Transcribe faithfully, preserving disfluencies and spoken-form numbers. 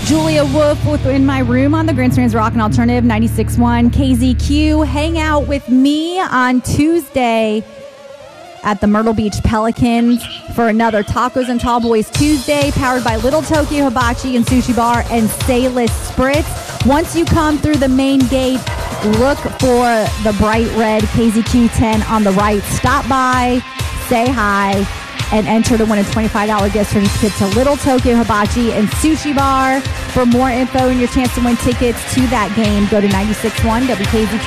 Julia Wolf with In My Room on the Grand Strands Rock and Alternative ninety-six point one K Z Q. Hang out with me on Tuesday at the Myrtle Beach Pelicans for another Tacos and Tall Boys Tuesday, powered by Little Tokyo Hibachi and Sushi Bar and Sayless Spritz. Once you come through the main gate, look for the bright red K Z Q ten on the right. Stop by, say hi, and enter to win a twenty-five dollars gift certificate to Little Tokyo Hibachi and Sushi Bar. For more info and your chance to win tickets to that game, go to ninety-six point one W K Z Q.